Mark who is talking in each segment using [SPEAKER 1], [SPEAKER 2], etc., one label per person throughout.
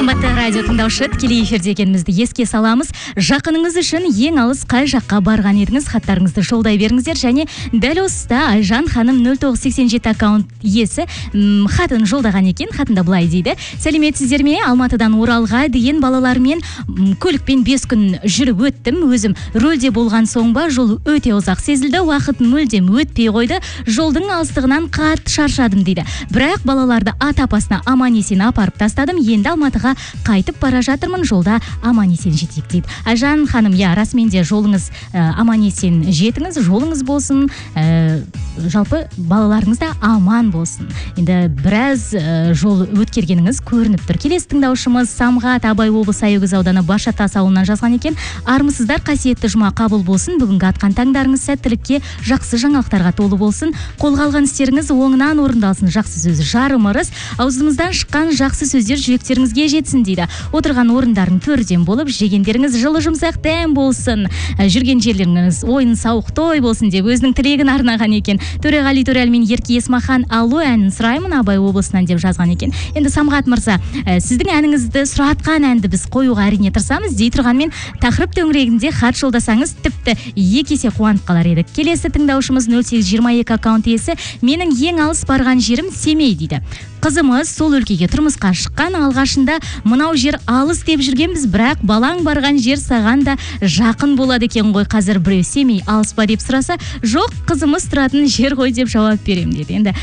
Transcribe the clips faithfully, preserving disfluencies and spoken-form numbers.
[SPEAKER 1] Қымбатты радио тыңдаушы, тікелей эфирде екенімізді еске саламыз. Жақыныңыз үшін ең алыс қай жаққа барған едіңіз, хаттарыңызды жолдай беріңіздер. Және дәл осыда Айжан ханым нөл тоғыз сексен жеті аккаунт иесі м, хатын жолдаған екен. Хатында былай дейді: сәлеметсіздер ме? Алматыдан Оралға дейін балалармен м, көлікпен бес күн жүріп өттім. Өзім рөлде болған соң ба, жол өте ұзақ сезілді. Уақыт мүлдем өтпей қойды. Жолдың алыстығынан қатты шаршадым дейді. Бірақ балаларды ата-апасына аман-есен апарып тастадым. Енді Алматыға қайтып бара жатырмын, жолда аман-есен жетейік дейді. Айжан ханым, я расымен де жолыңыз ә, аман-есен жетіңіз, жолыңыз болсын, ә, жалпы балаларыңыз да аман болсын. Енді біраз ә, жол өткергеніңіз көрініп тұр. Келесі тыңдаушымыз Самғат, Абай облысы Аягөз ауданы Башатас ауылынан жазған екен. Армысыздар, қасиетті жұма қабыл болсын. Бүгінгі атқан таңдарыңыз сәттілікке, жақсы жаңалықтарға толы болсын. Қолға алған істеріңіз оңынан орындалсын. Жақсы сөз жарым ырыс, аузымыздан шыққан жақсы сөздер жүректеріңізге жетсін дейді. Отырған орындарың төрден болып, жегендеріңіз жылы жұмсақ дәм болсын. Жүрген жерлеріңіз ойын сауық той болсын деп өзінің тілегін арнаған екен. Төреғали Төрәл мен Ерке Есмахан алу әнін сұраймын Абай облысынан деп жазған екен. Енді Самғат мырза, сіздің әніңізді сұратқан әнді біз қоюға әрине тырысамыз. Дей тұрғанмен тақырып төңірегінде хат жолдасаңыз тіпті екі есе қуанып қалар едік. Келесі тыңдаушымыз нөл сегіз жиырма екі аккаунт иесі: менің ең алыс барған жерім Семей дейді. Қызымыз сол өлкеге тұрмысқа шыққан, алғашында мынау жер алыс деп жүргенбіз, бірақ балаң барған жер саған да жақын болады екен ғой. Қазір біреу Семей алыс па деп сұраса, жоқ, қызымыз тұратын жер ғой деп жауап берем дейді. Енді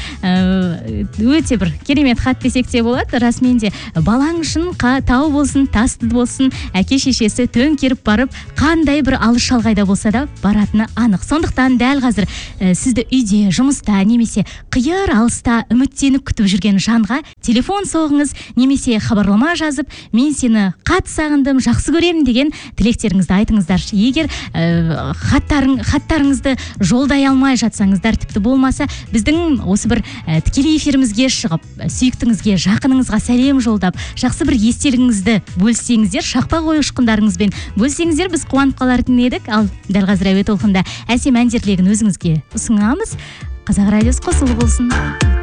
[SPEAKER 1] ә, өте бір керемет хат десек те болады. Расымен де балаң үшін тау болсын, тасты болсын, әке шешесі төңкеріп барып, қандай бір алыс шалғайда болса да баратыны анық. Сондықтан дәл қазір ә, сізді үйде, жұмыста немесе қиыр алыста үміттеніп күтіп жүрген жанға телефон соғыңыз, немесе хабарлама жазып, мен сені қатты сағындым, жақсы көремін деген тілектеріңізді айтыңыздар. Егер ә, хаттарың, хаттарыңызды жолдай алмай жатсаңыздар, тіпті болмаса біздің осы бір ә, тікелей эфирімізге шығып, сүйіктіңізге, жақыныңызға сәлем жолдап, жақсы бір естелігіңізді бөлсеңіздер, шақпақ ой ұшқындарыңызбен бөлсеңіздер, біз қуанып қалатын едік. Ал дәл қазір әуе толқында әсем әндер тілегін өзіңізге ұсынамыз. Қазақ радиосы қосылы болсын.